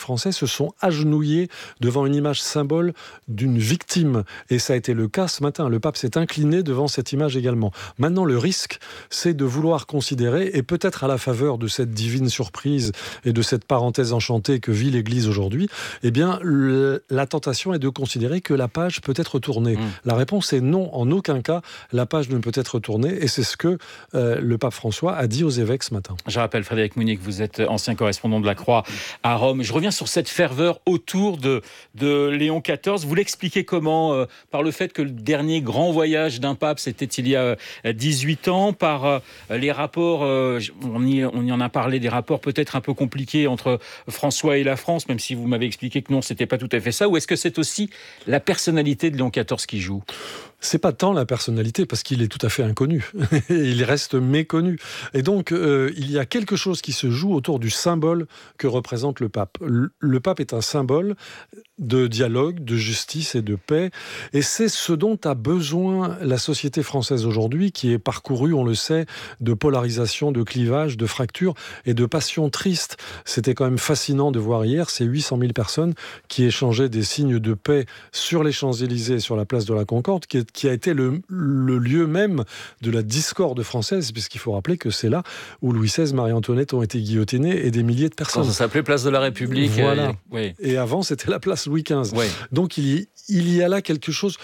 français se sont agenouillés devant une image symbole d'une victime. Et ça a été le cas ce matin. Le pape s'est incliné devant cette image également. Maintenant, le risque, c'est de vouloir considérer, et peut-être à la faveur de cette divine surprise et de cette parenthèse enchantée que vit l'Église aujourd'hui, eh bien, la tentation est de considérer que la page peut être tournée. La réponse est non, en aucun cas, la page ne peut être tournée, et c'est ce que le pape François a dit aux évêques ce matin. Je rappelle, Frédéric Mounier, que vous êtes ancien correspondant de la Croix à Rome. Je reviens sur cette ferveur autour de Léon XIV. Vous l'expliquez comment ? Par le fait que le dernier grand voyage d'un pape, c'était il y a 18 ans, par les rapports, on y en a parlé, des rapports peut-être un peu compliqués entre François et la France, même si vous m'avez expliqué que non, c'était pas tout à fait ça, ou est-ce que c'est aussi la personnalité de Léon XIV qui joue ? C'est pas tant la personnalité, parce qu'il est tout à fait inconnu. Il reste méconnu. Et donc, il y a quelque chose qui se joue autour du symbole que représente le pape. Le pape est un symbole de dialogue, de justice et de paix. Et c'est ce dont a besoin la société française aujourd'hui, qui est parcourue, on le sait, de polarisation, de clivage, de fractures et de passions tristes. C'était quand même fascinant de voir hier ces 800 000 personnes qui échangeaient des signes de paix sur les Champs-Élysées et sur la place de la Concorde, qui a été le lieu même de la discorde française, puisqu'il faut rappeler que c'est là où Louis XVI, Marie-Antoinette ont été guillotinés et des milliers de personnes. Ça s'appelait Place de la République. Voilà. Oui. Et avant, c'était la place Louis XV. Oui. Donc il y a là quelque chose.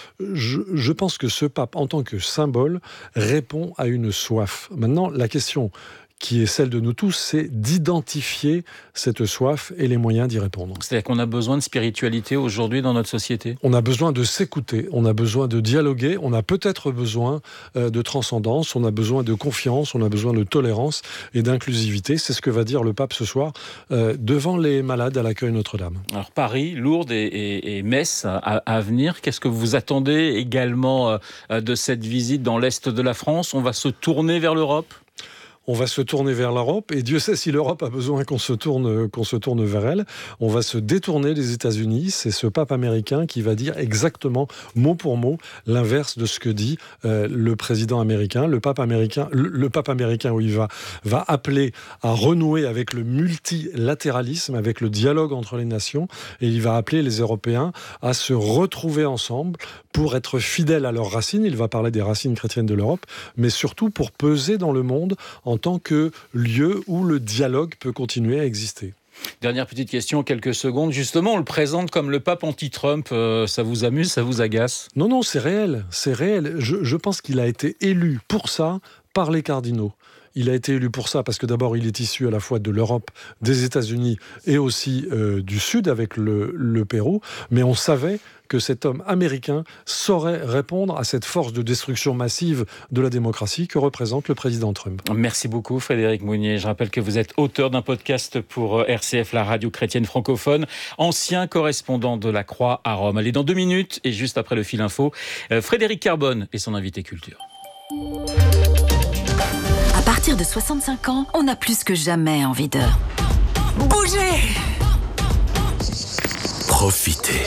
Je pense que ce pape, en tant que symbole, répond à une soif. Maintenant, la question qui est celle de nous tous, c'est d'identifier cette soif et les moyens d'y répondre. C'est-à-dire qu'on a besoin de spiritualité aujourd'hui dans notre société ? On a besoin de s'écouter, on a besoin de dialoguer, on a peut-être besoin de transcendance, on a besoin de confiance, on a besoin de tolérance et d'inclusivité. C'est ce que va dire le pape ce soir devant les malades à l'accueil Notre-Dame. Alors Paris, Lourdes et Metz à venir. Qu'est-ce que vous attendez également de cette visite dans l'Est de la France ? On va se tourner vers l'Europe ? On va se tourner vers l'Europe, et Dieu sait si l'Europe a besoin qu'on se tourne vers elle. On va se détourner des États-Unis. C'est ce pape américain qui va dire exactement, mot pour mot, l'inverse de ce que dit le président américain. Le pape américain, où il va appeler à renouer avec le multilatéralisme, avec le dialogue entre les nations, et il va appeler les Européens à se retrouver ensemble pour être fidèles à leurs racines. Il va parler des racines chrétiennes de l'Europe, mais surtout pour peser dans le monde en tant que lieu où le dialogue peut continuer à exister. Dernière petite question, quelques secondes. Justement, on le présente comme le pape anti-Trump. Ça vous amuse, ça vous agace ? Non, c'est réel. C'est réel. Je pense qu'il a été élu pour ça par les cardinaux. Il a été élu pour ça parce que d'abord, il est issu à la fois de l'Europe, des États-Unis et aussi du Sud avec le Pérou. Mais on savait que cet homme américain saurait répondre à cette force de destruction massive de la démocratie que représente le président Trump. Merci beaucoup Frédéric Mounier. Je rappelle que vous êtes auteur d'un podcast pour RCF, la radio chrétienne francophone, ancien correspondant de la Croix à Rome. Allez, dans 2 minutes et juste après le fil info, Frédéric Carbone et son invité culture. À partir de 65 ans, on a plus que jamais envie de bouger. Profiter.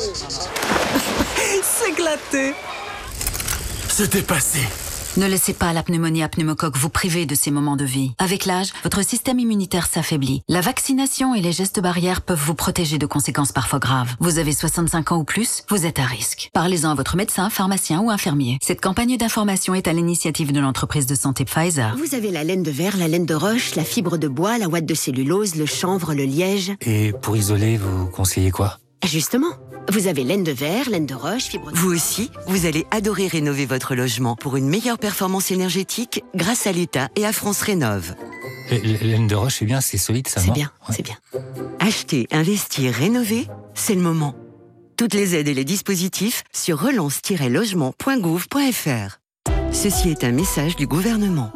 S'éclater. Se dépasser. Ne laissez pas la pneumonie à pneumocoque vous priver de ces moments de vie. Avec l'âge, votre système immunitaire s'affaiblit. La vaccination et les gestes barrières peuvent vous protéger de conséquences parfois graves. Vous avez 65 ans ou plus, vous êtes à risque. Parlez-en à votre médecin, pharmacien ou infirmier. Cette campagne d'information est à l'initiative de l'entreprise de santé Pfizer. Vous avez la laine de verre, la laine de roche, la fibre de bois, la ouate de cellulose, le chanvre, le liège. Et pour isoler, vous conseillez quoi ? Justement, vous avez laine de verre, laine de roche, fibre de... Vous aussi, vous allez adorer rénover votre logement pour une meilleure performance énergétique grâce à l'État et à France Rénov'. Laine de roche, c'est bien, c'est solide, ça, C'est non ? bien, ouais. C'est bien. Acheter, investir, rénover, c'est le moment. Toutes les aides et les dispositifs sur relance-logement.gouv.fr. Ceci est un message du gouvernement.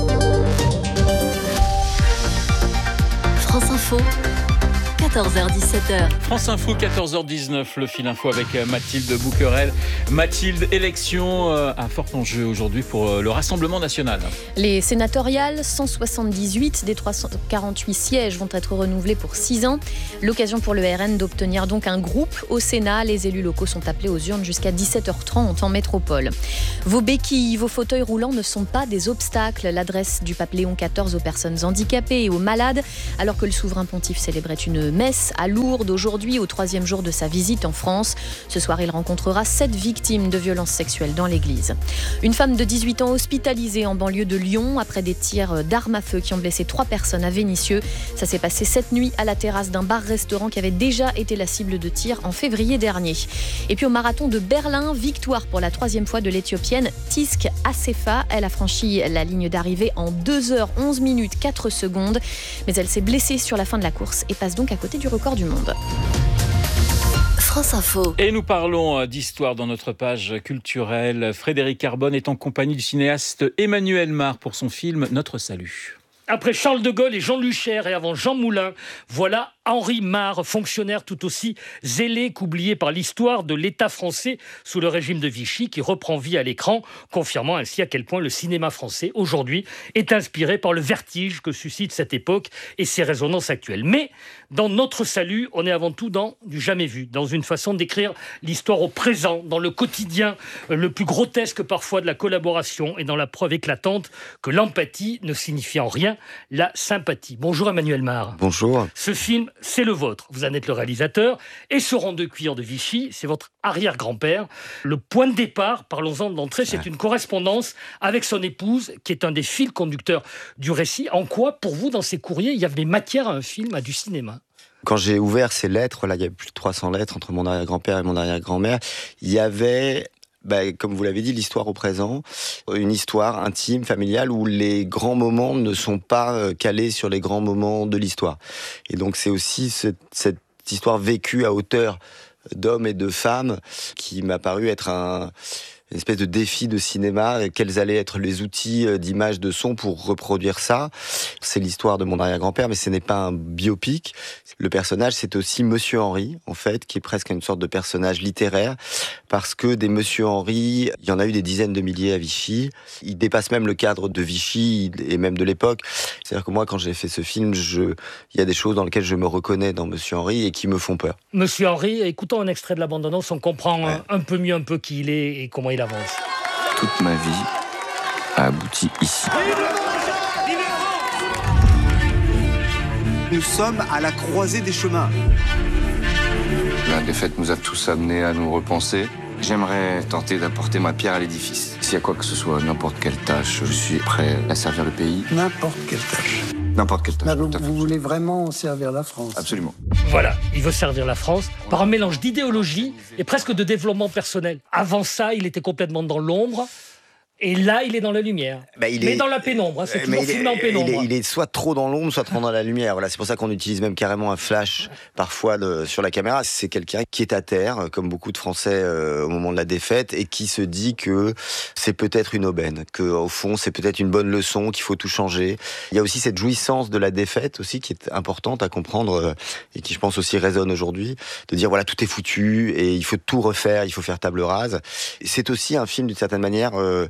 France Info, 14h-17h. France Info, 14h19, le fil info avec Mathilde Bouquerel. Mathilde, élection à fort enjeu aujourd'hui pour le Rassemblement national. Les sénatoriales, 178 des 348 sièges vont être renouvelés pour 6 ans. L'occasion pour le RN d'obtenir donc un groupe au Sénat. Les élus locaux sont appelés aux urnes jusqu'à 17h30 en métropole. Vos béquilles, vos fauteuils roulants ne sont pas des obstacles. L'adresse du pape Léon XIV aux personnes handicapées et aux malades, alors que le souverain pontife célébrait une messe Metz, à Lourdes aujourd'hui, au 3e jour de sa visite en France. Ce soir, il rencontrera 7 victimes de violences sexuelles dans l'église. Une femme de 18 ans hospitalisée en banlieue de Lyon après des tirs d'armes à feu qui ont blessé 3 personnes à Vénissieux. Ça s'est passé cette nuit à la terrasse d'un bar-restaurant qui avait déjà été la cible de tirs en février dernier. Et puis au marathon de Berlin, victoire pour la 3e fois de l'Éthiopienne Tisk Assefa. Elle a franchi la ligne d'arrivée en 2h11 minutes 4 secondes. Mais elle s'est blessée sur la fin de la course et passe donc à côté du record du monde. France Info. Et nous parlons d'histoire dans notre page culturelle. Frédéric Carbone est en compagnie du cinéaste Emmanuel Mar pour son film Notre Salut. Après Charles de Gaulle et Jean Lucher et avant Jean Moulin, voilà Henri Mar, fonctionnaire tout aussi zélé qu'oublié par l'histoire de l'État français sous le régime de Vichy, qui reprend vie à l'écran, confirmant ainsi à quel point le cinéma français, aujourd'hui, est inspiré par le vertige que suscite cette époque et ses résonances actuelles. Mais dans Notre Salut, on est avant tout dans du jamais vu, dans une façon d'écrire l'histoire au présent, dans le quotidien le plus grotesque parfois de la collaboration et dans la preuve éclatante que l'empathie ne signifie en rien la sympathie. Bonjour Emmanuel Mar. Bonjour. Ce film, c'est le vôtre. Vous en êtes le réalisateur. Et ce rond de cuir de Vichy, c'est votre arrière-grand-père. Le point de départ, parlons-en d'entrée, c'est une correspondance avec son épouse, qui est un des fils conducteurs du récit. En quoi, pour vous, dans ces courriers, il y avait matière à un film, à du cinéma ? Quand j'ai ouvert ces lettres, là, il y a plus de 300 lettres entre mon arrière-grand-père et mon arrière-grand-mère, il y avait... comme vous l'avez dit, l'histoire au présent, une histoire intime, familiale, où les grands moments ne sont pas calés sur les grands moments de l'histoire. Et donc c'est aussi cette histoire vécue à hauteur d'hommes et de femmes qui m'a paru être une espèce de défi de cinéma, et quels allaient être les outils d'image, de son pour reproduire ça. C'est l'histoire de mon arrière-grand-père, mais ce n'est pas un biopic. Le personnage, c'est aussi Monsieur Henri, en fait, qui est presque une sorte de personnage littéraire, parce que des Monsieur Henri, il y en a eu des dizaines de milliers à Vichy. Il dépasse même le cadre de Vichy et même de l'époque. C'est-à-dire que moi, quand j'ai fait ce film, il y a des choses dans lesquelles je me reconnais dans Monsieur Henri et qui me font peur. Monsieur Henri, écoutons un extrait de la bande-annonce, on comprend un peu mieux qui il est et comment il avance. Toute ma vie a abouti ici. Nous sommes à la croisée des chemins. La défaite nous a tous amenés à nous repenser. J'aimerais tenter d'apporter ma pierre à l'édifice. S'il y a quoi que ce soit, n'importe quelle tâche, je suis prêt à servir le pays. N'importe quelle tâche. N'importe quelle tâche. Vous voulez vraiment servir la France ? Absolument. Voilà, il veut servir la France par un mélange d'idéologie et presque de développement personnel. Avant ça, il était complètement dans l'ombre. Et là, il est dans la lumière. Mais dans la pénombre, c'est toujours filmé en pénombre. Il est soit trop dans l'ombre, soit trop dans la lumière. Voilà, c'est pour ça qu'on utilise même carrément un flash parfois sur la caméra. C'est quelqu'un qui est à terre, comme beaucoup de Français au moment de la défaite, et qui se dit que c'est peut-être une aubaine, que au fond c'est peut-être une bonne leçon, qu'il faut tout changer. Il y a aussi cette jouissance de la défaite aussi qui est importante à comprendre et qui, je pense, aussi résonne aujourd'hui, de dire voilà, tout est foutu et il faut tout refaire, il faut faire table rase. C'est aussi un film d'une certaine manière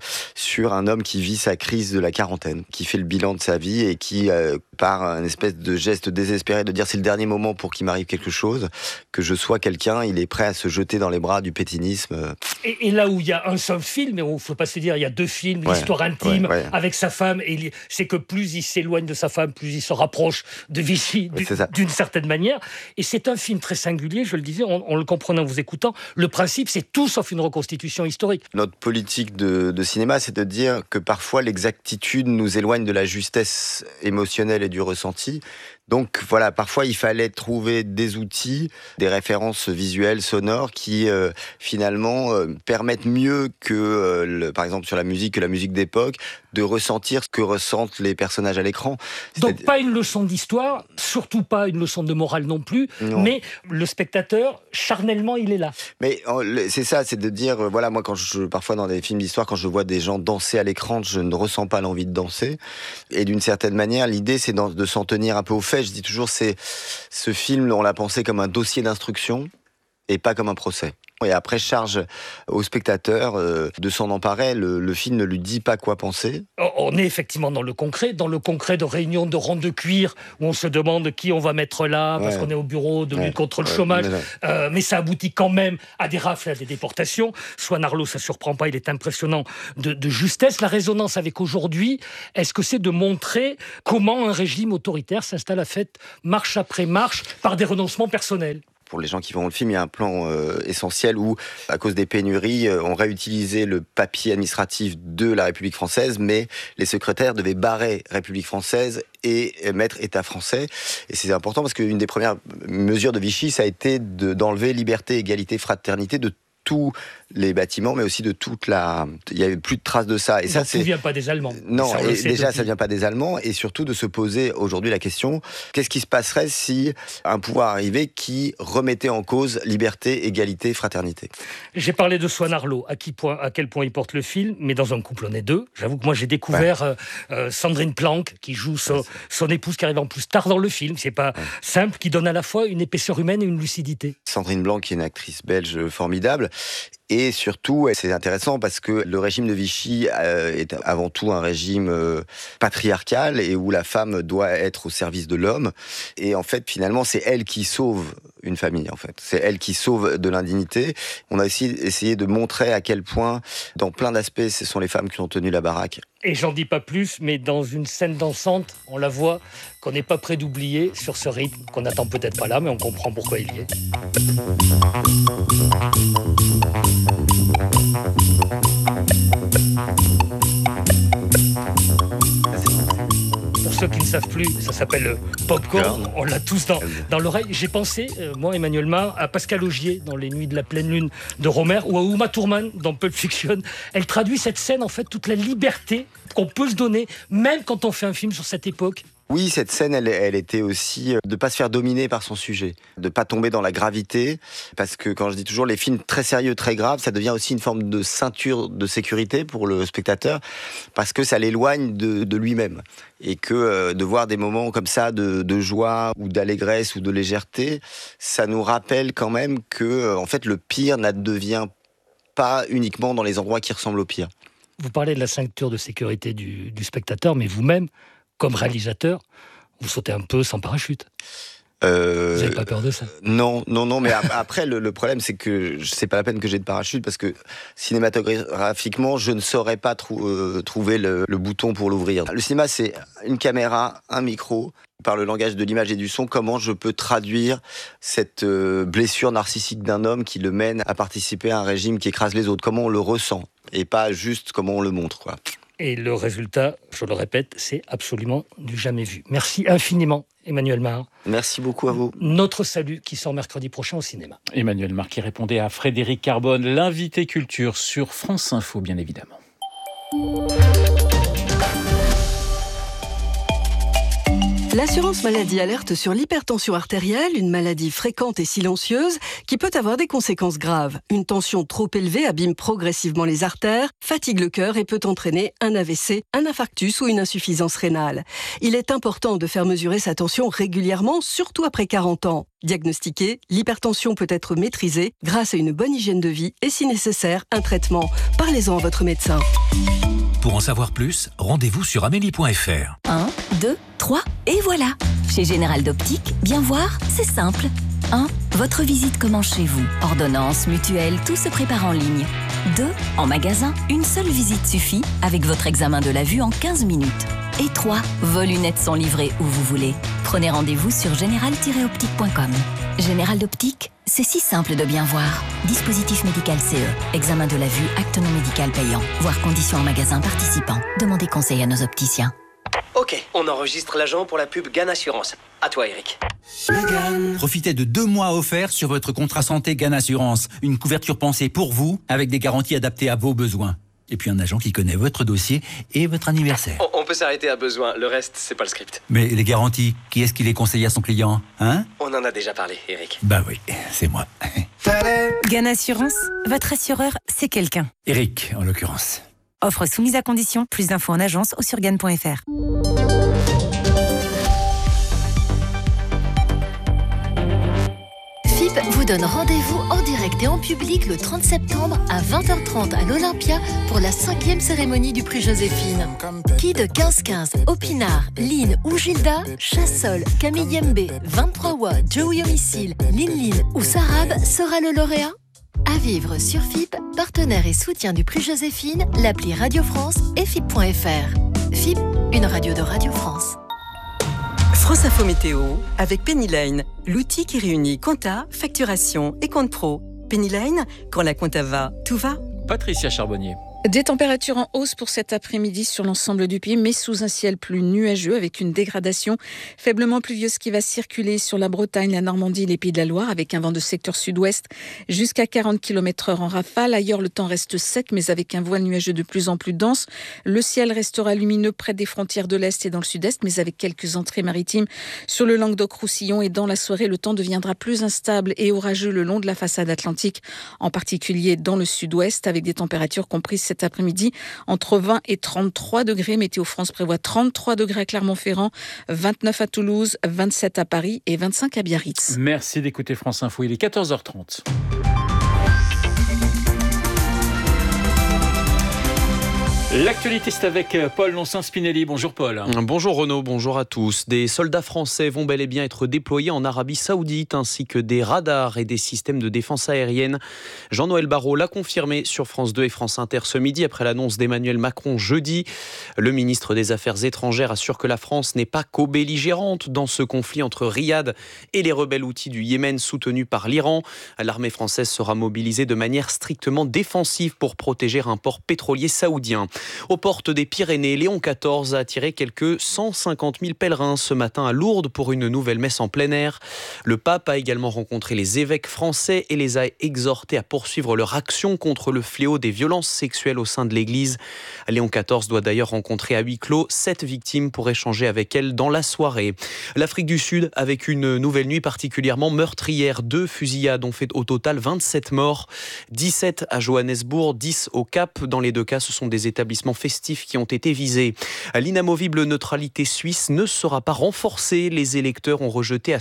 sur un homme qui vit sa crise de la quarantaine, qui fait le bilan de sa vie et qui, par un espèce de geste désespéré de dire c'est le dernier moment pour qu'il m'arrive quelque chose, que je sois quelqu'un, il est prêt à se jeter dans les bras du pétinisme. Et là où il y a un seul film, et il ne faut pas se dire il y a 2 films, l'histoire intime avec sa femme, et c'est que plus il s'éloigne de sa femme, plus il se rapproche de Vichy d'une certaine manière. Et c'est un film très singulier, je le disais, on le comprenait en vous écoutant. Le principe, c'est tout sauf une reconstitution historique. Notre politique de cinéma, c'est de dire que parfois l'exactitude nous éloigne de la justesse émotionnelle et du ressenti. Donc voilà, parfois il fallait trouver des outils, des références visuelles, sonores qui finalement permettent mieux que, par exemple sur la musique, que la musique d'époque, de ressentir ce que ressentent les personnages à l'écran. Donc pas une leçon d'histoire, surtout pas une leçon de morale non plus, mais le spectateur, charnellement, il est là. Mais c'est ça, c'est de dire, voilà, moi parfois dans des films d'histoire, quand je vois des gens danser à l'écran, je ne ressens pas l'envie de danser. Et d'une certaine manière, l'idée c'est de s'en tenir un peu au fait. Je dis toujours, ce film, on l'a pensé comme un dossier d'instruction et pas comme un procès. Et après, charge au spectateur de s'en emparer. Le film ne lui dit pas quoi penser. On est effectivement dans le concret de réunions de ronde de cuir où on se demande qui on va mettre là parce qu'on est au bureau de lutte contre le chômage. Mais ça aboutit quand même à des rafles, à des déportations. Swan Arlo, ça ne surprend pas, il est impressionnant de justesse. La résonance avec aujourd'hui, est-ce que c'est de montrer comment un régime autoritaire s'installe à fait marche après marche par des renoncements personnels? Pour les gens qui vont le film, il y a un plan essentiel où, à cause des pénuries, on réutilisait le papier administratif de la République française, mais les secrétaires devaient barrer République française et mettre État français. Et c'est important parce qu'une des premières mesures de Vichy, ça a été d'enlever liberté, égalité, fraternité de tous les bâtiments, mais aussi de toute la... Il n'y avait plus de traces de ça. Et ça, ça ne vient pas des Allemands. Non, ça, et déjà, ça ne vient pas des Allemands. Et surtout de se poser aujourd'hui la question, qu'est-ce qui se passerait si un pouvoir arrivait qui remettait en cause liberté, égalité, fraternité? J'ai parlé de Swan Arlo, à quel point il porte le film, mais dans un couple, on est deux. J'avoue que moi, j'ai découvert Sandrine Planck, qui joue son épouse, qui arrive en plus tard dans le film. C'est pas simple, qui donne à la fois une épaisseur humaine et une lucidité. Sandrine Blanc, qui est une actrice belge formidable. Et surtout, c'est intéressant parce que le régime de Vichy est avant tout un régime patriarcal et où la femme doit être au service de l'homme. Et en fait, finalement, c'est elle qui sauve une famille, en fait. C'est elle qui sauve de l'indignité. On a aussi essayé de montrer à quel point, dans plein d'aspects, ce sont les femmes qui ont tenu la baraque. Et j'en dis pas plus, mais dans une scène dansante, on la voit, qu'on n'est pas près d'oublier sur ce rythme, qu'on n'attend peut-être pas là, mais on comprend pourquoi il y est. Pour ceux qui ne savent plus, ça s'appelle Popcorn, on l'a tous dans l'oreille. J'ai pensé, moi Emmanuel Mar, à Pascal Augier dans Les Nuits de la pleine lune de Romer ou à Uma Thurman dans Pulp Fiction. Elle traduit cette scène, en fait, toute la liberté qu'on peut se donner, même quand on fait un film sur cette époque. Oui, cette scène, elle était aussi de pas se faire dominer par son sujet, de pas tomber dans la gravité, parce que quand je dis toujours les films très sérieux, très graves, ça devient aussi une forme de ceinture de sécurité pour le spectateur, parce que ça l'éloigne de lui-même. Et que de voir des moments comme ça de joie ou d'allégresse ou de légèreté, ça nous rappelle quand même que en fait le pire n'advient pas uniquement dans les endroits qui ressemblent au pire. Vous parlez de la ceinture de sécurité du spectateur, mais vous-même, comme réalisateur, vous sautez un peu sans parachute. Vous n'avez pas peur de ça? Non, mais après, le problème, c'est que c'est pas la peine que j'ai de parachute, parce que cinématographiquement, je ne saurais pas trouver le bouton pour l'ouvrir. Le cinéma, c'est une caméra, un micro. Par le langage de l'image et du son, comment je peux traduire cette blessure narcissique d'un homme qui le mène à participer à un régime qui écrase les autres? Comment on le ressent, et pas juste comment on le montre, quoi. Et le résultat, je le répète, c'est absolument du jamais vu. Merci infiniment, Emmanuel Mar. Merci beaucoup à vous. Notre salut qui sort mercredi prochain au cinéma. Emmanuel Mar qui répondait à Frédéric Carbone, l'invité culture sur France Info, bien évidemment. L'assurance maladie alerte sur l'hypertension artérielle, une maladie fréquente et silencieuse qui peut avoir des conséquences graves. Une tension trop élevée abîme progressivement les artères, fatigue le cœur et peut entraîner un AVC, un infarctus ou une insuffisance rénale. Il est important de faire mesurer sa tension régulièrement, surtout après 40 ans. Diagnostiquée, l'hypertension peut être maîtrisée grâce à une bonne hygiène de vie et, si nécessaire, un traitement. Parlez-en à votre médecin. Pour en savoir plus, rendez-vous sur amélie.fr. 1, 2, 3, et voilà. Chez Général d'Optique, bien voir, c'est simple. 1. Votre visite commence chez vous. Ordonnance, mutuelle, tout se prépare en ligne. 2. En magasin, une seule visite suffit avec votre examen de la vue en 15 minutes. Et 3. Vos lunettes sont livrées où vous voulez. Prenez rendez-vous sur général-optique.com. Général d'Optique, c'est si simple de bien voir. Dispositif médical CE. Examen de la vue, acte non médical payant. Voir conditions en magasin participant. Demandez conseil à nos opticiens. Ok, on enregistre l'agent pour la pub GAN Assurance. À toi, Eric. Profitez de 2 mois offerts sur votre contrat santé GAN Assurance. Une couverture pensée pour vous, avec des garanties adaptées à vos besoins. Et puis un agent qui connaît votre dossier et votre anniversaire. On peut s'arrêter à besoin, le reste, c'est pas le script. Mais les garanties, qui est-ce qui les conseille à son client, hein? On en a déjà parlé, Eric. Bah oui, c'est moi. GAN Assurance, votre assureur, c'est quelqu'un. Eric, en l'occurrence. Offre soumise à condition. Plus d'infos en agence ou sur GAN.fr. FIP FIP vous donne rendez-vous en direct et en public le 30 septembre à 20h30 à l'Olympia pour la 5e cérémonie du prix Joséphine. Qui de 15-15, Opinard, Lynn ou Gilda, Chassol, Camille Yembe, 23 Wa, Joey Homicile, Lin ou Sarab sera le lauréat? À vivre sur FIP, partenaire et soutien du prix Joséphine, l'appli Radio France et FIP.fr. FIP, une radio de Radio France. France Info Météo avec Penny Lane, l'outil qui réunit compta, facturation et compte pro. Penny Lane, quand la compta va, tout va. Patricia Charbonnier. Des températures en hausse pour cet après-midi sur l'ensemble du pays, mais sous un ciel plus nuageux avec une dégradation faiblement pluvieuse qui va circuler sur la Bretagne, la Normandie et les Pays de la Loire avec un vent de secteur sud-ouest jusqu'à 40 km/h en rafale. Ailleurs, le temps reste sec, mais avec un voile nuageux de plus en plus dense. Le ciel restera lumineux près des frontières de l'Est et dans le Sud-Est, mais avec quelques entrées maritimes sur le Languedoc-Roussillon. Et dans la soirée, le temps deviendra plus instable et orageux le long de la façade atlantique, en particulier dans le Sud-Ouest, avec des températures comprises cet après-midi entre 20 et 33 degrés. Météo France prévoit 33 degrés à Clermont-Ferrand, 29 à Toulouse, 27 à Paris et 25 à Biarritz. Merci d'écouter France Info, il est 14h30. L'actualité, c'est avec Paul Loncin-Spinelli. Bonjour Paul. Bonjour Renaud, bonjour à tous. Des soldats français vont bel et bien être déployés en Arabie Saoudite, ainsi que des radars et des systèmes de défense aérienne. Jean-Noël Barrot l'a confirmé sur France 2 et France Inter ce midi, après l'annonce d'Emmanuel Macron jeudi. Le ministre des Affaires étrangères assure que la France n'est pas co-belligérante dans ce conflit entre Riyad et les rebelles houthis du Yémen soutenus par l'Iran. L'armée française sera mobilisée de manière strictement défensive pour protéger un port pétrolier saoudien. Aux portes des Pyrénées, Léon XIV a attiré quelques 150 000 pèlerins ce matin à Lourdes pour une nouvelle messe en plein air. Le pape a également rencontré les évêques français et les a exhortés à poursuivre leur action contre le fléau des violences sexuelles au sein de l'Église. Léon XIV doit d'ailleurs rencontrer à huis clos 7 victimes pour échanger avec elles dans la soirée. L'Afrique du Sud avec une nouvelle nuit particulièrement meurtrière. 2 fusillades ont fait au total 27 morts, 17 à Johannesburg, 10 au Cap. Dans les 2 cas, ce sont des établissements festifs qui ont été visés. L'inamovible neutralité suisse ne sera pas renforcée. Les électeurs ont rejeté à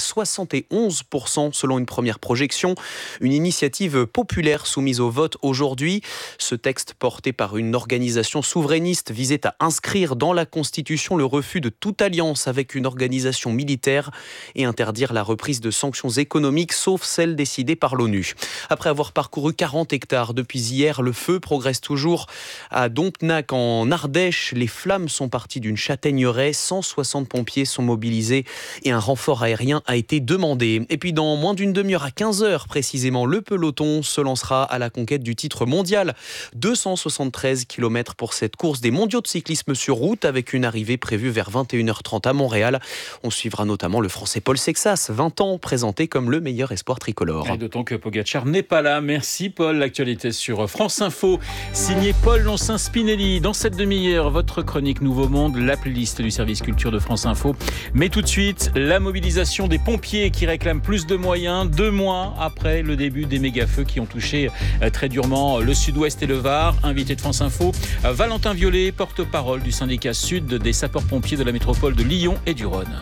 71% selon une première projection. Une initiative populaire soumise au vote aujourd'hui. Ce texte porté par une organisation souverainiste visait à inscrire dans la Constitution le refus de toute alliance avec une organisation militaire et interdire la reprise de sanctions économiques sauf celles décidées par l'ONU. Après avoir parcouru 40 hectares depuis hier, le feu progresse toujours à Dompnac en Ardèche. Les flammes sont parties d'une châtaigneraie. 160 pompiers sont mobilisés et un renfort aérien a été demandé. Et puis dans moins d'une demi-heure, à 15h précisément, le peloton se lancera à la conquête du titre mondial. 273 km pour cette course des mondiaux de cyclisme sur route avec une arrivée prévue vers 21h30 à Montréal. On suivra notamment le Français Paul Sexas, 20 ans, présenté comme le meilleur espoir tricolore. Et d'autant que Pogacar n'est pas là. Merci Paul. L'actualité sur France Info, signé Paul Loncin-Spinelli. Dans cette demi-heure, votre chronique Nouveau Monde, la playlist du service culture de France Info. Mais tout de suite, la mobilisation des pompiers qui réclament plus de moyens 2 mois après le début des méga-feux qui ont touché très durement le Sud-Ouest et le Var. Invité de France Info, Valentin Violet, porte-parole du syndicat Sud des sapeurs-pompiers de la métropole de Lyon et du Rhône.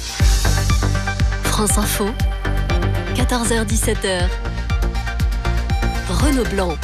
France Info, 14h-17h. Renaud Blanc.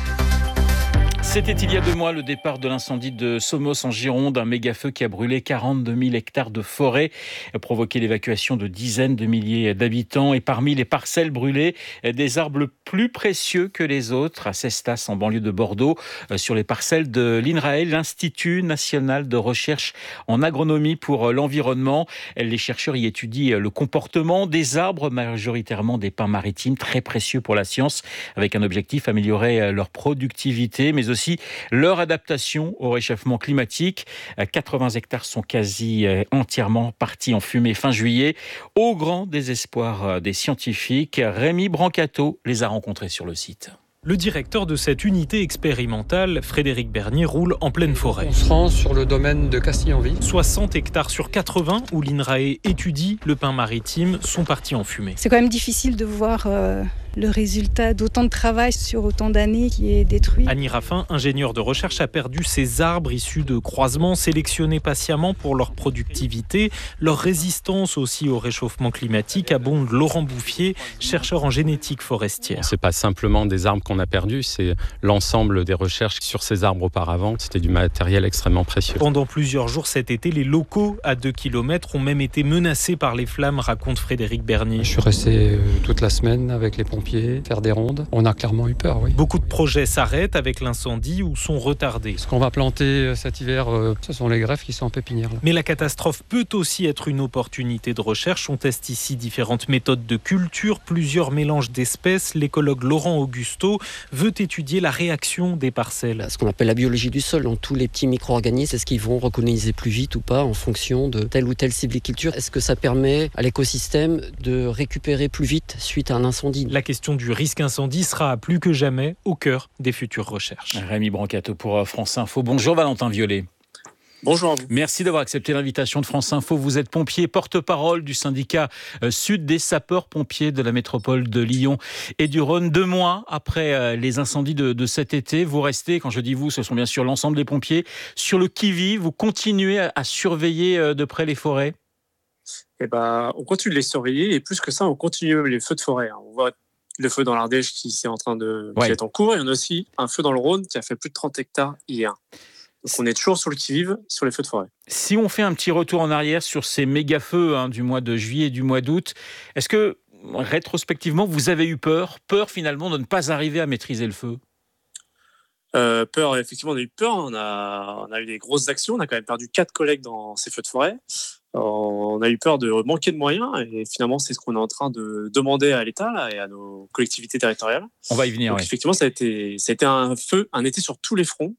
C'était il y a 2 mois le départ de l'incendie de Somos en Gironde, un méga-feu qui a brûlé 42 000 hectares de forêt, provoqué l'évacuation de dizaines de milliers d'habitants. Et parmi les parcelles brûlées, des arbres plus précieux que les autres, à Cestas, en banlieue de Bordeaux, sur les parcelles de l'INRAE, l'Institut national de recherche en agronomie pour l'environnement. Les chercheurs y étudient le comportement des arbres, majoritairement des pins maritimes, très précieux pour la science, avec un objectif, améliorer leur productivité, mais aussi leur adaptation au réchauffement climatique. 80 hectares sont quasi entièrement partis en fumée fin juillet. Au grand désespoir des scientifiques, Rémi Brancato les a rencontrés sur le site. Le directeur de cette unité expérimentale, Frédéric Bernier, roule en pleine forêt. On se rend sur le domaine de Castille-en-Vie. 60 hectares sur 80 où l'INRAE étudie le pin maritime sont partis en fumée. C'est quand même difficile de voir le résultat d'autant de travail sur autant d'années qui est détruit. Annie Raffin, ingénieure de recherche, a perdu ses arbres issus de croisements sélectionnés patiemment pour leur productivité, leur résistance aussi au réchauffement climatique, abonde Laurent Bouffier, chercheur en génétique forestière. C'est pas simplement des arbres qu'on a perdus, c'est l'ensemble des recherches sur ces arbres auparavant. C'était du matériel extrêmement précieux. Pendant plusieurs jours cet été, les locaux à 2 km ont même été menacés par les flammes, raconte Frédéric Bernier. Je suis resté toute la semaine avec les pompiers, faire des rondes. On a clairement eu peur, oui. Beaucoup de projets s'arrêtent avec l'incendie ou sont retardés. Ce qu'on va planter cet hiver, ce sont les greffes qui sont en pépinière. Mais la catastrophe peut aussi être une opportunité de recherche. On teste ici différentes méthodes de culture, plusieurs mélanges d'espèces. L'écologue Laurent Augusto veut étudier la réaction des parcelles. Ce qu'on appelle la biologie du sol, donc tous les petits micro-organismes, est-ce qu'ils vont recoloniser plus vite ou pas en fonction de telle ou telle sylviculture? Est-ce que ça permet à l'écosystème de récupérer plus vite suite à un incendie? La question du risque incendie sera plus que jamais au cœur des futures recherches. Rémi Brancato pour France Info. Bonjour Valentin Violet. Bonjour à vous. Merci d'avoir accepté l'invitation de France Info. Vous êtes pompier, porte-parole du syndicat Sud des sapeurs-pompiers de la métropole de Lyon et du Rhône. 2 mois après les incendies de cet été, vous restez, quand je dis vous, ce sont bien sûr l'ensemble des pompiers, sur le qui-vive. Vous continuez à surveiller de près les forêts? On continue de les surveiller et plus que ça, on continue les feux de forêt. On voit le feu dans l'Ardèche qui est en cours et on a aussi un feu dans le Rhône qui a fait plus de 30 hectares hier. Donc on est toujours sur le qui-vive, sur les feux de forêt. Si on fait un petit retour en arrière sur ces méga-feux du mois de juillet et du mois d'août, est-ce que, rétrospectivement, vous avez eu peur finalement de ne pas arriver à maîtriser le feu? Effectivement, on a eu peur. On a eu des grosses actions. On a quand même perdu 4 collègues dans ces feux de forêt. On a eu peur de manquer de moyens et finalement, c'est ce qu'on est en train de demander à l'État là, et à nos collectivités territoriales. On va y venir. Donc, effectivement, ça a été un été sur tous les fronts.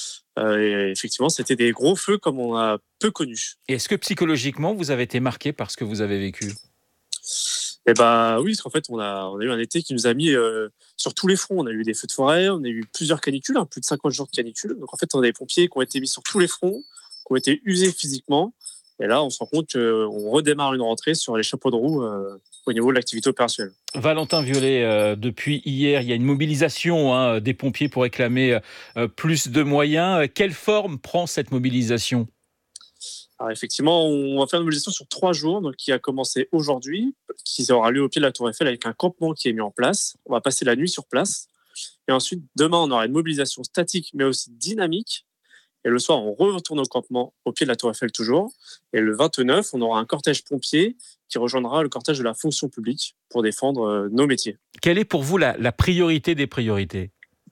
Et effectivement, c'était des gros feux comme on a peu connu. Et est-ce que psychologiquement, vous avez été marqué par ce que vous avez vécu? Oui, parce qu'en fait, on a eu un été qui nous a mis sur tous les fronts. On a eu des feux de forêt, on a eu plusieurs canicules, plus de 50 jours de canicules. Donc en fait, on a des pompiers qui ont été mis sur tous les fronts, qui ont été usés physiquement. Et là, on se rend compte qu'on redémarre une rentrée sur les chapeaux de roue au niveau de l'activité opérationnelle. Valentin Violet, depuis hier, il y a une mobilisation des pompiers pour réclamer plus de moyens. Quelle forme prend cette mobilisation? Alors effectivement, on va faire une mobilisation sur 3 jours, donc qui a commencé aujourd'hui, qui aura lieu au pied de la Tour Eiffel avec un campement qui est mis en place. On va passer la nuit sur place. Et ensuite, demain, on aura une mobilisation statique, mais aussi dynamique. Et le soir, on retourne au campement au pied de la Tour Eiffel toujours. Et le 29, on aura un cortège pompier qui rejoindra le cortège de la fonction publique pour défendre nos métiers. Quelle est pour vous la priorité des priorités?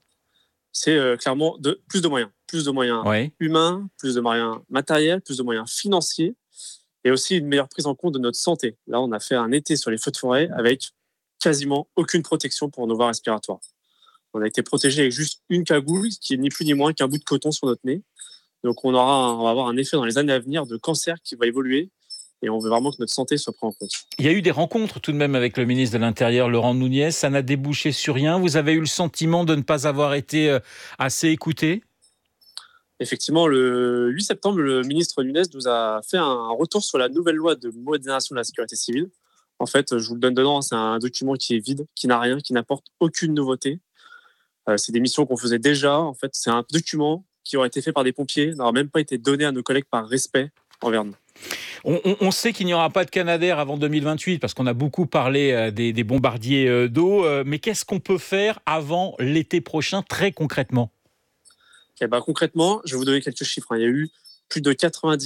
C'est clairement plus de moyens humains, plus de moyens matériels, plus de moyens financiers et aussi une meilleure prise en compte de notre santé. Là, on a fait un été sur les feux de forêt avec quasiment aucune protection pour nos voies respiratoires. On a été protégé avec juste une cagoule qui est ni plus ni moins qu'un bout de coton sur notre nez. Donc on va avoir un effet dans les années à venir de cancer qui va évoluer et on veut vraiment que notre santé soit prise en compte. Il y a eu des rencontres tout de même avec le ministre de l'Intérieur, Laurent Nunez. Ça n'a débouché sur rien. Vous avez eu le sentiment de ne pas avoir été assez écouté? Effectivement, le 8 septembre, le ministre Nunez nous a fait un retour sur la nouvelle loi de modernisation de la sécurité civile. En fait, je vous le donne dedans, c'est un document qui est vide, qui n'a rien, qui n'apporte aucune nouveauté. C'est des missions qu'on faisait déjà. En fait, c'est un document qui aurait été fait par des pompiers, n'aurait même pas été donné à nos collègues par respect envers nous. On sait qu'il n'y aura pas de Canadair avant 2028 parce qu'on a beaucoup parlé des bombardiers d'eau. Mais qu'est-ce qu'on peut faire avant l'été prochain, très concrètement? Concrètement, je vais vous donner quelques chiffres. Il y a eu plus de 90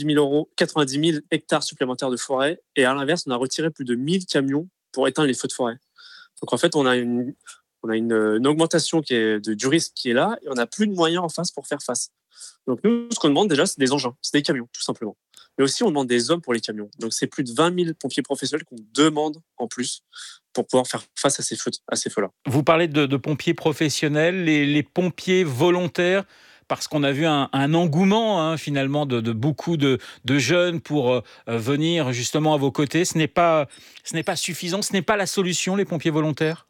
000 hectares supplémentaires de forêt et à l'inverse, on a retiré plus de 1000 camions pour éteindre les feux de forêt. Donc en fait, on a une augmentation du risque qui est là et on n'a plus de moyens en face pour faire face. Donc nous, ce qu'on demande déjà, c'est des engins, c'est des camions, tout simplement. Mais aussi, on demande des hommes pour les camions. Donc c'est plus de 20 000 pompiers professionnels qu'on demande en plus pour pouvoir faire face à ces feux-là. Vous parlez de pompiers professionnels, les pompiers volontaires, parce qu'on a vu un engouement finalement de beaucoup de jeunes pour venir justement à vos côtés. Ce n'est pas suffisant, ce n'est pas la solution, les pompiers volontaires?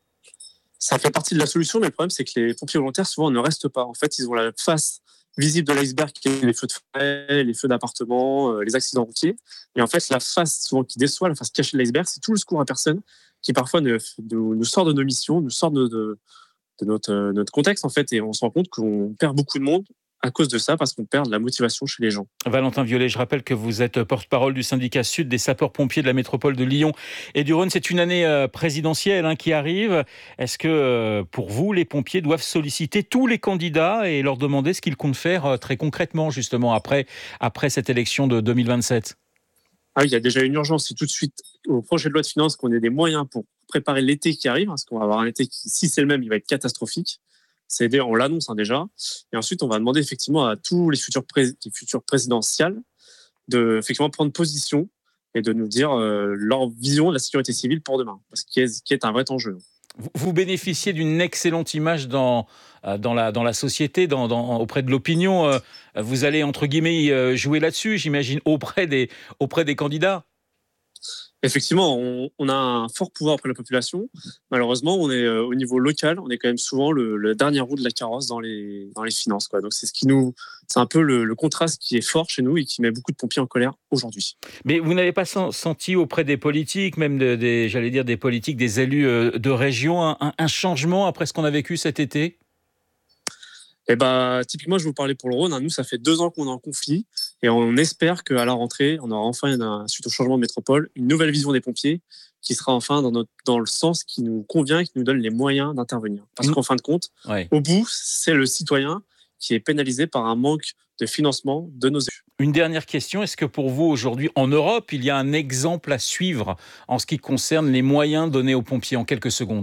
Ça fait partie de la solution, mais le problème, c'est que les pompiers volontaires, souvent, ne restent pas. En fait, ils ont la face visible de l'iceberg, qui est les feux de forêt, les feux d'appartement, les accidents routiers. Et en fait, la face souvent qui déçoit, la face cachée de l'iceberg, c'est tout le secours à personne qui parfois nous sort de nos missions, nous sort de notre contexte en fait, et on se rend compte qu'on perd beaucoup de monde à cause de ça, parce qu'on perd de la motivation chez les gens. Valentin Violet, je rappelle que vous êtes porte-parole du syndicat Sud des sapeurs-pompiers de la métropole de Lyon et du Rhône. C'est une année présidentielle qui arrive. Est-ce que pour vous, les pompiers doivent solliciter tous les candidats et leur demander ce qu'ils comptent faire très concrètement, justement, après cette élection de 2027 ? Ah oui, il y a déjà une urgence, c'est tout de suite au projet de loi de finances qu'on ait des moyens pour préparer l'été qui arrive, parce qu'on va avoir un été qui, si c'est le même, il va être catastrophique. On l'annonce déjà. Et ensuite, on va demander effectivement à tous les futurs présidentielles de effectivement prendre position et de nous dire leur vision de la sécurité civile pour demain, parce qui est un vrai enjeu. Vous bénéficiez d'une excellente image dans la société, auprès de l'opinion. Vous allez, entre guillemets, jouer là-dessus, j'imagine, auprès des candidats. Effectivement, on a un fort pouvoir auprès de la population. Malheureusement, on est au niveau local, on est quand même souvent le dernier roue de la carrosse dans les finances, quoi. Donc c'est un peu le contraste qui est fort chez nous et qui met beaucoup de pompiers en colère aujourd'hui. Mais vous n'avez pas senti auprès des politiques, même des politiques, des élus de région, un changement après ce qu'on a vécu cet été ? Typiquement, je vais vous parler pour le Rhône. Nous, ça fait 2 ans qu'on est en conflit et on espère qu'à la rentrée, on aura enfin, suite au changement de métropole, une nouvelle vision des pompiers qui sera enfin dans le sens qui nous convient et qui nous donne les moyens d'intervenir. Parce qu'en fin de compte, au bout, c'est le citoyen qui est pénalisé par un manque de financement de nos élus. Une dernière question, est-ce que pour vous, aujourd'hui, en Europe, il y a un exemple à suivre en ce qui concerne les moyens donnés aux pompiers en quelques secondes ?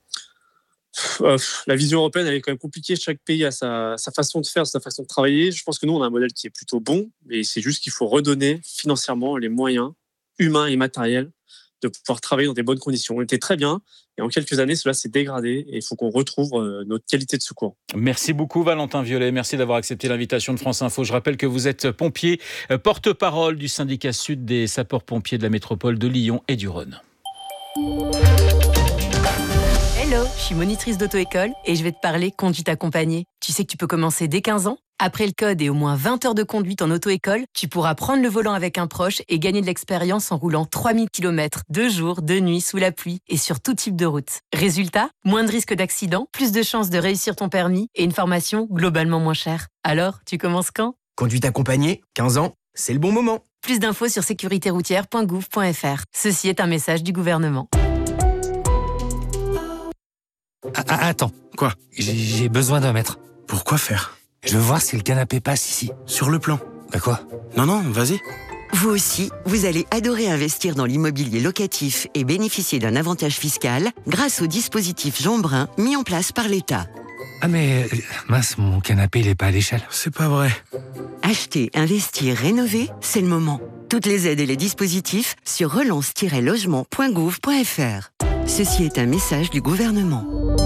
La vision européenne, elle est quand même compliquée. Chaque pays a sa façon de faire, sa façon de travailler. Je pense que nous, on a un modèle qui est plutôt bon, mais c'est juste qu'il faut redonner financièrement les moyens humains et matériels de pouvoir travailler dans des bonnes conditions. On était très bien, et en quelques années, cela s'est dégradé, et il faut qu'on retrouve notre qualité de secours. Merci beaucoup, Valentin Violet. Merci d'avoir accepté l'invitation de France Info. Je rappelle que vous êtes pompier, porte-parole du syndicat Sud des sapeurs-pompiers de la métropole de Lyon et du Rhône. Hello, je suis monitrice d'auto-école et je vais te parler conduite accompagnée. Tu sais que tu peux commencer dès 15 ans ? Après le code et au moins 20 heures de conduite en auto-école, tu pourras prendre le volant avec un proche et gagner de l'expérience en roulant 3000 km, 2 jours, 2 nuits, sous la pluie et sur tout type de route. Résultat, moins de risques d'accident, plus de chances de réussir ton permis et une formation globalement moins chère. Alors, tu commences quand ? Conduite accompagnée, 15 ans, c'est le bon moment. Plus d'infos sur sécuritéroutière.gouv.fr. Ceci est un message du gouvernement. Attends, quoi ? J'ai besoin d'un mètre. Pourquoi faire ? Je veux voir si le canapé passe ici. Sur le plan. Bah quoi ? Non, vas-y. Vous aussi, vous allez adorer investir dans l'immobilier locatif et bénéficier d'un avantage fiscal grâce au dispositif Jean Brun mis en place par l'État. Ah mais, mince, mon canapé, il est pas à l'échelle. C'est pas vrai. Acheter, investir, rénover, c'est le moment. Toutes les aides et les dispositifs sur relance-logement.gouv.fr. Ceci est un message du gouvernement.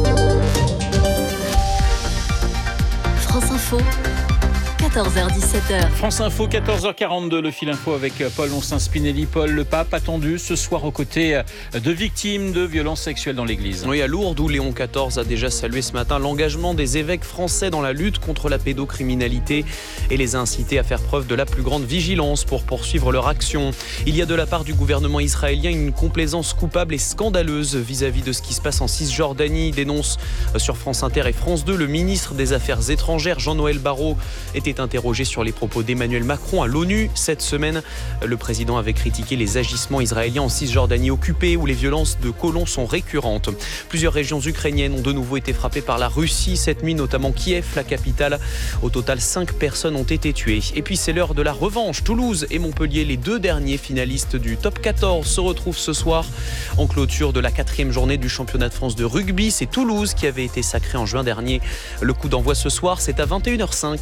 France Info, 14h-17h. France Info, 14h42, le fil info avec Paul Oncin-Spinelli. Paul, le pape attendu ce soir aux côtés de victimes de violences sexuelles dans l'église. Oui, à Lourdes, où Léon XIV a déjà salué ce matin l'engagement des évêques français dans la lutte contre la pédocriminalité et les a incités à faire preuve de la plus grande vigilance pour poursuivre leur action. Il y a de la part du gouvernement israélien une complaisance coupable et scandaleuse vis-à-vis de ce qui se passe en Cisjordanie, dénonce sur France Inter et France 2. Le ministre des Affaires étrangères, Jean-Noël Barrot, était interrogé sur les propos d'Emmanuel Macron à l'ONU. Cette semaine, le président avait critiqué les agissements israéliens en Cisjordanie occupée où les violences de colons sont récurrentes. Plusieurs régions ukrainiennes ont de nouveau été frappées par la Russie cette nuit, notamment Kiev, la capitale. Au total, 5 personnes ont été tuées. Et puis c'est l'heure de la revanche. Toulouse et Montpellier, les 2 derniers finalistes du top 14, se retrouvent ce soir en clôture de la 4e journée du championnat de France de rugby. C'est Toulouse qui avait été sacré en juin dernier. Le coup d'envoi ce soir, c'est à 21h05.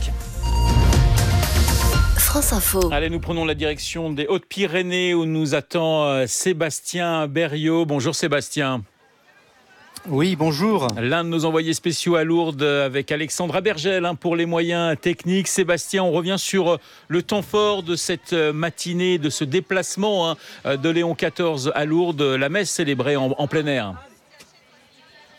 France Info. Allez, nous prenons la direction des Hautes-Pyrénées où nous attend Sébastien Berriot. Bonjour Sébastien. Oui, bonjour. L'un de nos envoyés spéciaux à Lourdes avec Alexandre Abergel pour les moyens techniques. Sébastien, on revient sur le temps fort de cette matinée, de ce déplacement de Léon XIV à Lourdes, la messe célébrée en plein air.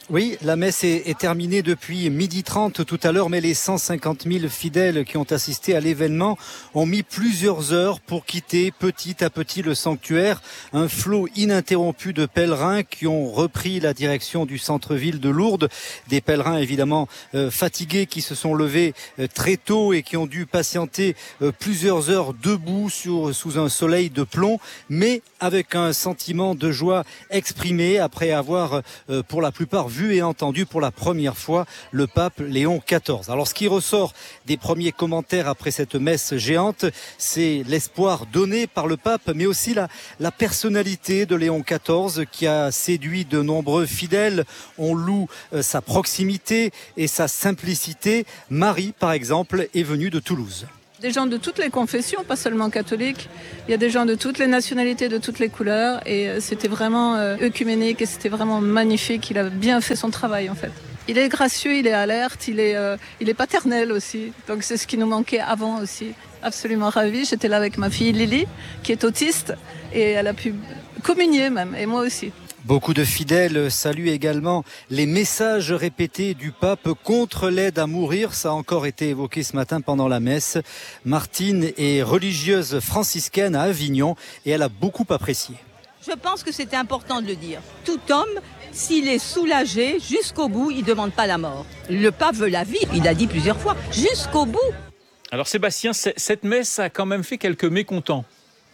Oui, la messe est terminée depuis 12h30 tout à l'heure, mais les 150 000 fidèles qui ont assisté à l'événement ont mis plusieurs heures pour quitter petit à petit le sanctuaire. Un flot ininterrompu de pèlerins qui ont repris la direction du centre-ville de Lourdes. Des pèlerins évidemment fatigués qui se sont levés très tôt et qui ont dû patienter plusieurs heures debout sous un soleil de plomb, mais avec un sentiment de joie exprimé après avoir pour la plupart vu et entendu pour la première fois le pape Léon XIV. Alors ce qui ressort des premiers commentaires après cette messe géante, c'est l'espoir donné par le pape, mais aussi la personnalité de Léon XIV qui a séduit de nombreux fidèles. On loue sa proximité et sa simplicité. Marie, par exemple, est venue de Toulouse. Des gens de toutes les confessions, pas seulement catholiques. Il y a des gens de toutes les nationalités, de toutes les couleurs. Et c'était vraiment œcuménique et c'était vraiment magnifique. Il a bien fait son travail, en fait. Il est gracieux, il est alerte, il est paternel aussi. Donc c'est ce qui nous manquait avant aussi. Absolument ravie. J'étais là avec ma fille Lily, qui est autiste. Et elle a pu communier même, et moi aussi. Beaucoup de fidèles saluent également les messages répétés du pape contre l'aide à mourir. Ça a encore été évoqué ce matin pendant la messe. Martine est religieuse franciscaine à Avignon et elle a beaucoup apprécié. Je pense que c'était important de le dire. Tout homme, s'il est soulagé jusqu'au bout, il ne demande pas la mort. Le pape veut la vie, il a dit plusieurs fois, jusqu'au bout. Alors Sébastien, cette messe a quand même fait quelques mécontents.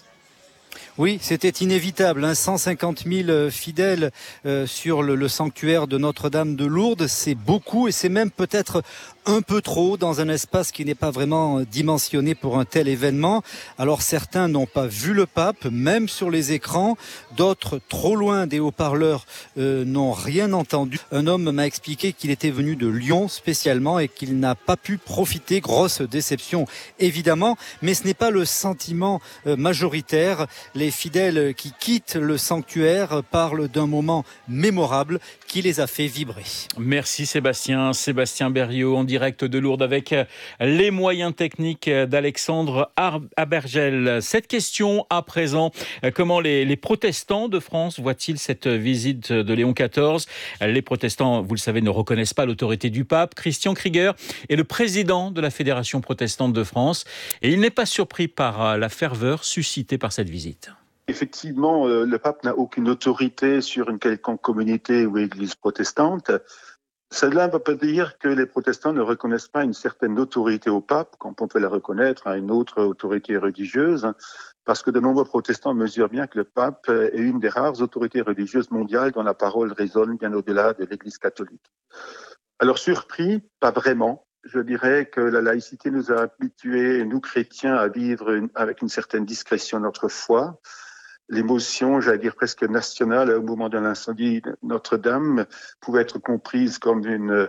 Oui, c'était inévitable. 150 000 fidèles sur le sanctuaire de Notre-Dame de Lourdes. C'est beaucoup et c'est même peut-être un peu trop dans un espace qui n'est pas vraiment dimensionné pour un tel événement. Alors certains n'ont pas vu le pape, même sur les écrans. D'autres, trop loin des haut-parleurs, n'ont rien entendu. Un homme m'a expliqué qu'il était venu de Lyon spécialement et qu'il n'a pas pu profiter. Grosse déception, évidemment. Mais ce n'est pas le sentiment majoritaire. Les fidèles qui quittent le sanctuaire parlent d'un moment mémorable qui les a fait vibrer. Merci Sébastien. Sébastien Berriot en direct de Lourdes avec les moyens techniques d'Alexandre Abergel. Cette question à présent, comment les protestants de France voient-ils cette visite de Léon XIV ? Les protestants, vous le savez, ne reconnaissent pas l'autorité du pape. Christian Krieger est le président de la Fédération protestante de France et il n'est pas surpris par la ferveur suscitée par cette visite. Effectivement, le pape n'a aucune autorité sur une quelconque communauté ou église protestante. Cela ne veut pas dire que les protestants ne reconnaissent pas une certaine autorité au pape, quand on peut la reconnaître à une autre autorité religieuse, parce que de nombreux protestants mesurent bien que le pape est une des rares autorités religieuses mondiales dont la parole résonne bien au-delà de l'église catholique. Alors surpris, pas vraiment. Je dirais que la laïcité nous a habitués, nous chrétiens, à vivre avec une certaine discrétion notre foi. L'émotion, j'allais dire presque nationale, au moment de l'incendie de Notre-Dame, pouvait être comprise comme une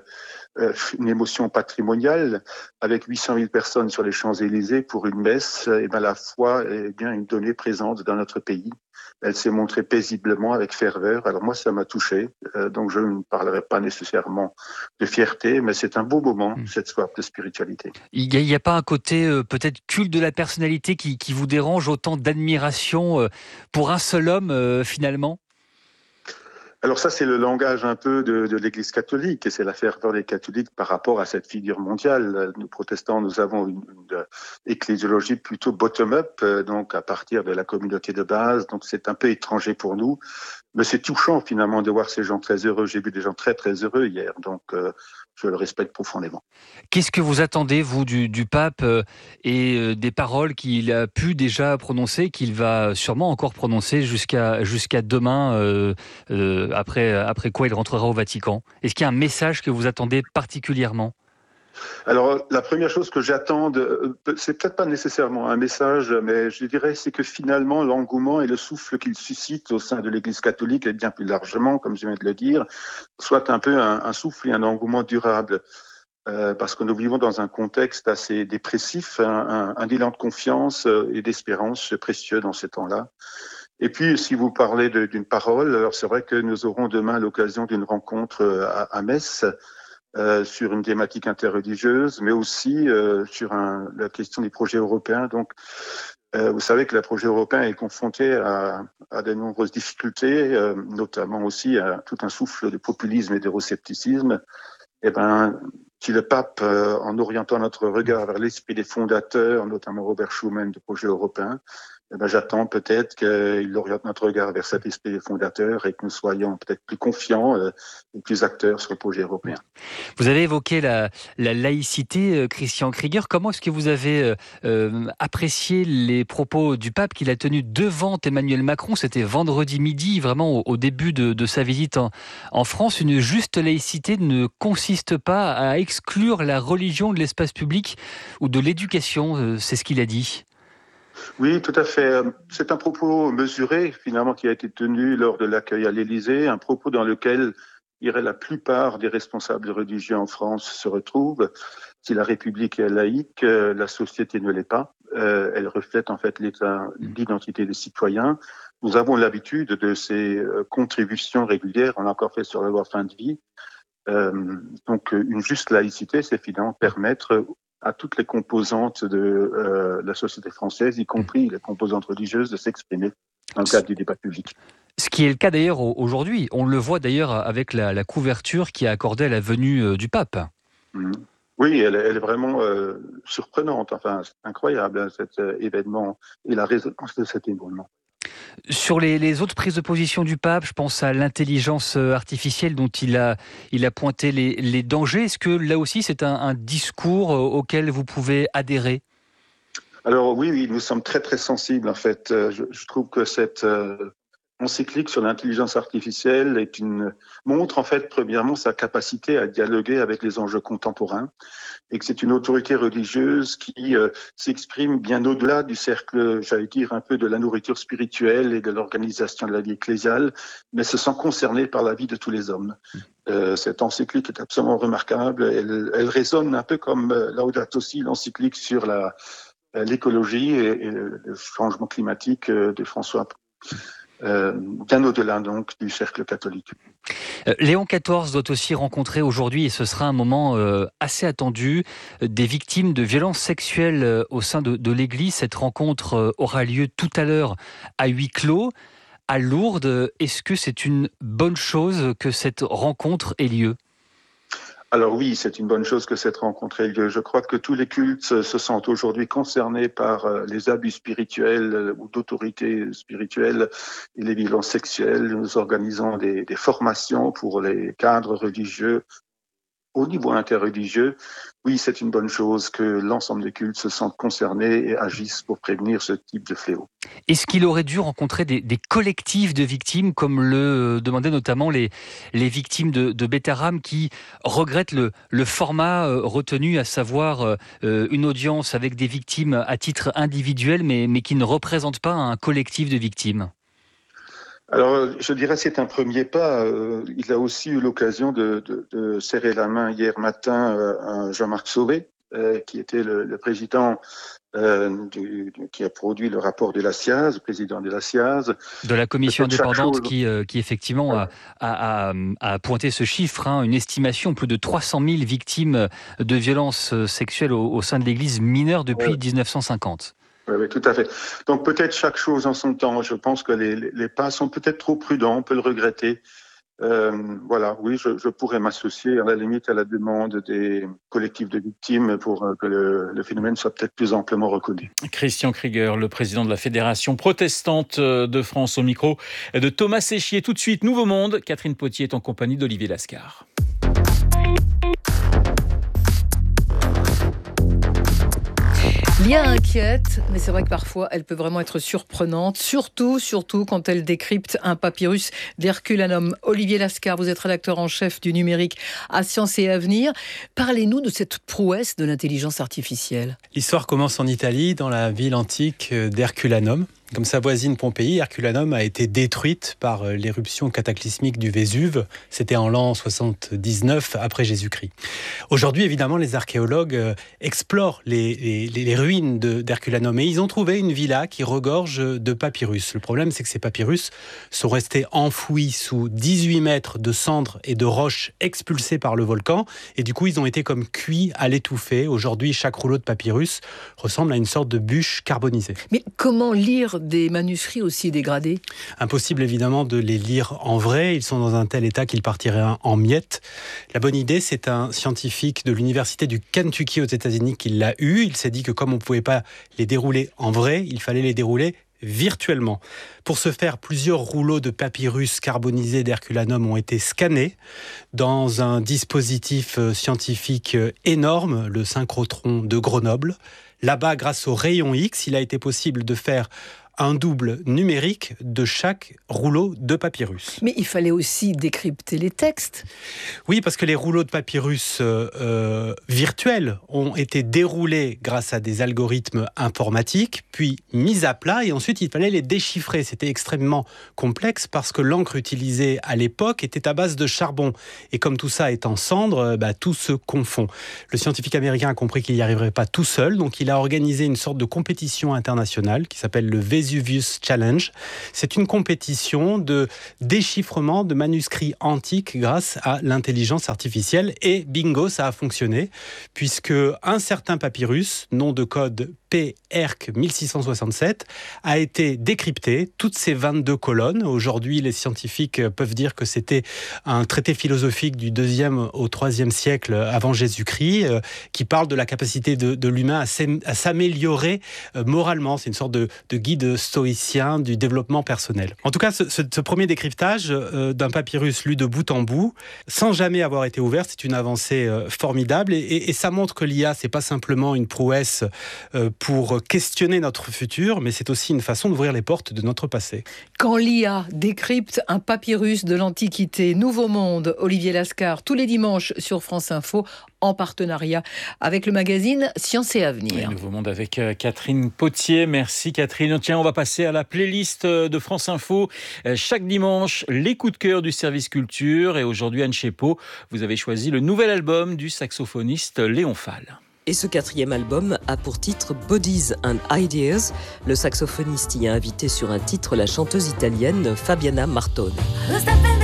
émotion patrimoniale. Avec 800 000 personnes sur les Champs-Élysées pour une messe, et bien la foi est bien une donnée présente dans notre pays. Elle s'est montrée paisiblement, avec ferveur. Alors moi, ça m'a touché. Donc je ne parlerai pas nécessairement de fierté, mais c'est un beau moment, cette soif de spiritualité. Il n'y a pas un côté peut-être culte de la personnalité qui vous dérange, autant d'admiration pour un seul homme finalement ? Alors ça, c'est le langage un peu de l'Église catholique, et c'est la ferveur des catholiques par rapport à cette figure mondiale. Nous, protestants, nous avons une ecclésiologie plutôt bottom-up, donc à partir de la communauté de base, donc c'est un peu étranger pour nous. Mais c'est touchant finalement de voir ces gens très heureux. J'ai vu des gens très très heureux hier, donc je le respecte profondément. Qu'est-ce que vous attendez, vous, du pape et des paroles qu'il a pu déjà prononcer, qu'il va sûrement encore prononcer jusqu'à demain, après quoi il rentrera au Vatican ? Est-ce qu'il y a un message que vous attendez particulièrement ? Alors, la première chose que j'attends, c'est peut-être pas nécessairement un message, mais je dirais, c'est que finalement, l'engouement et le souffle qu'il suscite au sein de l'Église catholique, et bien plus largement, comme je viens de le dire, soit un peu un souffle et un engouement durable. Parce que nous vivons dans un contexte assez dépressif, un élan de confiance et d'espérance précieux dans ces temps-là. Et puis, si vous parlez d'une parole, alors c'est vrai que nous aurons demain l'occasion d'une rencontre à Metz, sur une thématique interreligieuse, mais aussi sur la question des projets européens. Donc, Vous savez que le projet européen est confronté à de nombreuses difficultés, notamment aussi à tout un souffle de populisme et d'euroscepticisme. Si le pape, en orientant notre regard vers l'esprit des fondateurs, notamment Robert Schuman du projet européen, j'attends peut-être qu'il oriente notre regard vers cet esprit des fondateurs et que nous soyons peut-être plus confiants et plus acteurs sur le projet européen. Vous avez évoqué la laïcité, Christian Krieger. Comment est-ce que vous avez apprécié les propos du pape qu'il a tenus devant Emmanuel Macron? C'était vendredi midi, vraiment au début de sa visite en France. Une juste laïcité ne consiste pas à exclure la religion de l'espace public ou de l'éducation, c'est ce qu'il a dit. Oui, tout à fait. C'est un propos mesuré, finalement, qui a été tenu lors de l'accueil à l'Élysée, un propos dans lequel la plupart des responsables religieux en France se retrouvent. Si la République est laïque, la société ne l'est pas. Elle reflète en fait l'identité des citoyens. Nous avons l'habitude de ces contributions régulières. On l'a encore fait sur la loi fin de vie. Donc, une juste laïcité, c'est finalement permettre à toutes les composantes de la société française, y compris les composantes religieuses, de s'exprimer dans le cadre du débat public. Ce qui est le cas d'ailleurs aujourd'hui. On le voit d'ailleurs avec la couverture qui est accordée à la venue du pape. Oui, elle est vraiment surprenante, enfin incroyable, cet événement et la résonance de cet événement. Sur les autres prises de position du pape, je pense à l'intelligence artificielle dont il a pointé les dangers. Est-ce que là aussi c'est un discours auquel vous pouvez adhérer ? Alors oui, nous sommes très très sensibles en fait. Je trouve que cette encyclique sur l'intelligence artificielle montre en fait premièrement sa capacité à dialoguer avec les enjeux contemporains et que c'est une autorité religieuse qui s'exprime bien au-delà du cercle, j'allais dire, un peu de la nourriture spirituelle et de l'organisation de la vie ecclésiale, mais se sent concernée par la vie de tous les hommes. Cette encyclique est absolument remarquable. Elle résonne un peu comme Laudato Si, l'encyclique sur l'écologie et le changement climatique de François. Bien au-delà donc du cercle catholique. Léon XIV doit aussi rencontrer aujourd'hui, et ce sera un moment assez attendu, des victimes de violences sexuelles au sein de l'Église. Cette rencontre aura lieu tout à l'heure à huis clos, à Lourdes. Est-ce que c'est une bonne chose que cette rencontre ait lieu ? Alors oui, c'est une bonne chose que cette rencontre ait lieu. Je crois que tous les cultes se sentent aujourd'hui concernés par les abus spirituels ou d'autorité spirituelle et les violences sexuelles. Nous organisons des formations pour les cadres religieux au niveau interreligieux. Oui, c'est une bonne chose que l'ensemble des cultes se sentent concernés et agissent pour prévenir ce type de fléau. Est-ce qu'il aurait dû rencontrer des collectifs de victimes, comme le demandaient notamment les victimes de Beth Aram, qui regrettent le format retenu, à savoir une audience avec des victimes à titre individuel, mais qui ne représente pas un collectif de victimes ? Alors, je dirais c'est un premier pas. Il a aussi eu l'occasion de serrer la main hier matin à Jean-Marc Sauvé, qui était le président qui a produit le rapport de la SIAZ, le président de la SIAZ. De la commission indépendante qui effectivement a pointé ce chiffre, une estimation, plus de 300 000 victimes de violences sexuelles au sein de l'Église mineure depuis 1950. Oui, tout à fait. Donc peut-être chaque chose en son temps. Je pense que les pas sont peut-être trop prudents, on peut le regretter. Voilà, oui, je pourrais m'associer à la limite à la demande des collectifs de victimes pour que le phénomène soit peut-être plus amplement reconnu. Christian Krieger, le président de la Fédération protestante de France, au micro de Thomas Séchier. Tout de suite, Nouveau Monde. Catherine Potier est en compagnie d'Olivier Lascar. Bien inquiète, mais c'est vrai que parfois elle peut vraiment être surprenante, surtout quand elle décrypte un papyrus d'Herculanum. Olivier Lascar, vous êtes rédacteur en chef du numérique à Sciences et Avenir. Parlez-nous de cette prouesse de l'intelligence artificielle. L'histoire commence en Italie, dans la ville antique d'Herculanum, Comme sa voisine Pompéi, Herculanum a été détruite par l'éruption cataclysmique du Vésuve. C'était en l'an 79 après Jésus-Christ. Aujourd'hui, évidemment, les archéologues explorent les ruines d'Herculanum et ils ont trouvé une villa qui regorge de papyrus. Le problème, c'est que ces papyrus sont restés enfouis sous 18 mètres de cendres et de roches expulsées par le volcan et du coup, ils ont été comme cuits à l'étouffée. Aujourd'hui, chaque rouleau de papyrus ressemble à une sorte de bûche carbonisée. Mais comment lire des manuscrits aussi dégradés ? Impossible évidemment de les lire en vrai, ils sont dans un tel état qu'ils partiraient en miettes. La bonne idée, c'est un scientifique de l'université du Kentucky aux États-Unis qui l'a eu. Il s'est dit que comme on ne pouvait pas les dérouler en vrai, il fallait les dérouler virtuellement. Pour ce faire, plusieurs rouleaux de papyrus carbonisés d'Herculanum ont été scannés dans un dispositif scientifique énorme, le synchrotron de Grenoble. Là-bas, grâce aux rayons X, il a été possible de faire un double numérique de chaque rouleau de papyrus. Mais il fallait aussi décrypter les textes. Oui, parce que les rouleaux de papyrus virtuels ont été déroulés grâce à des algorithmes informatiques, puis mis à plat, et ensuite il fallait les déchiffrer. C'était extrêmement complexe parce que l'encre utilisée à l'époque était à base de charbon. Et comme tout ça est en cendres, tout se confond. Le scientifique américain a compris qu'il n'y arriverait pas tout seul, donc il a organisé une sorte de compétition internationale qui s'appelle le Vesuvius Challenge. C'est une compétition de déchiffrement de manuscrits antiques grâce à l'intelligence artificielle. Et bingo, ça a fonctionné, puisque un certain papyrus, nom de code PERC 1667, a été décrypté, toutes ces 22 colonnes. Aujourd'hui, les scientifiques peuvent dire que c'était un traité philosophique du 2e au 3e siècle avant Jésus-Christ, qui parle de la capacité de l'humain à s'améliorer moralement. C'est une sorte de guide stoïcien du développement personnel. En tout cas, ce premier décryptage d'un papyrus lu de bout en bout, sans jamais avoir été ouvert, c'est une avancée formidable et ça montre que l'IA, c'est pas simplement une prouesse pour questionner notre futur, mais c'est aussi une façon d'ouvrir les portes de notre passé. Quand l'IA décrypte un papyrus de l'Antiquité, Nouveau Monde, Olivier Lascar, tous les dimanches sur France Info, en partenariat avec le magazine Science et Avenir. Oui, Nouveau Monde avec Catherine Potier. Merci Catherine. Tiens, on va passer à la playlist de France Info. Chaque dimanche, les coups de cœur du service culture. Et aujourd'hui, Anne Chépot, vous avez choisi le nouvel album du saxophoniste Léon Fall. Et ce 4e album a pour titre Bodies and Ideas. Le saxophoniste y a invité sur un titre la chanteuse italienne Fabiana Martone.